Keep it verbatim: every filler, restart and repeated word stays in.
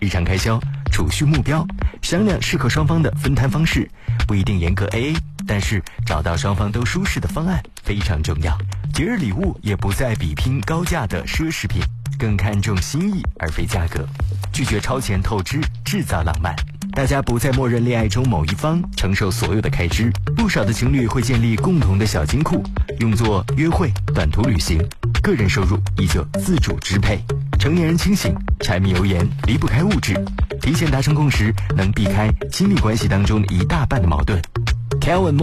日常开销、储蓄目标，商量适合双方的分摊方式，不一定严格 A A， 但是找到双方都舒适的方案非常重要。节日礼物也不再比拼高价的奢侈品，更看重心意而非价格，拒绝超前透支，制造浪漫。大家不再默认恋爱中某一方承受所有的开支，不少的情侣会建立共同的小金库，用作约会、短途旅行，个人收入依旧自主支配。成年人清醒，柴米油盐离不开物质，提前达成共识，能避开亲密关系当中一大半的矛盾。Kevin